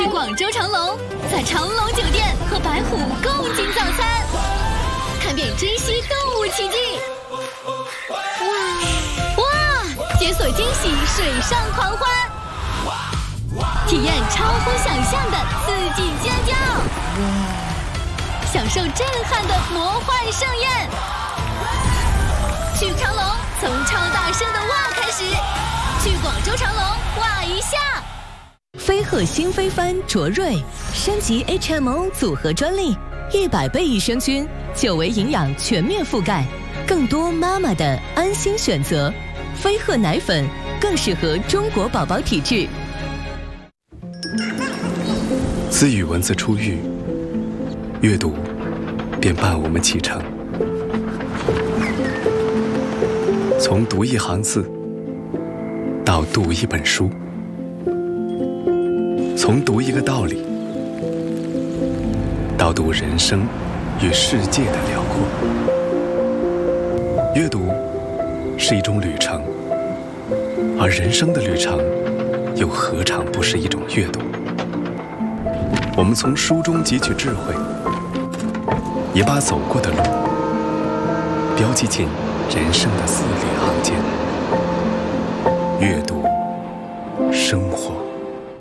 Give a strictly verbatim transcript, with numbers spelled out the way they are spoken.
去广州长隆，在长隆酒店和白虎共进早餐，看遍珍稀动物奇迹。哇哇！解锁惊喜水上狂欢，体验超乎想象的刺激尖叫，享受震撼的魔幻盛宴。去长隆，从超大声的哇开始，去广州长隆哇一下。 飞鹤新飞帆卓瑞升级 H M O 组合专利，一百倍益生菌，久维营养全面覆盖，更多妈妈的安心选择。飞鹤奶粉更适合中国宝宝体质。 自与文字初遇，阅读便伴我们启程。从读一行字到读一本书，从读一个道理到读人生与世界的辽阔。阅读是一种旅程，而人生的旅程又何尝不是一种阅读？我们从书中汲取智慧，也把走过的路标记进人生的字里行间。阅读，生活。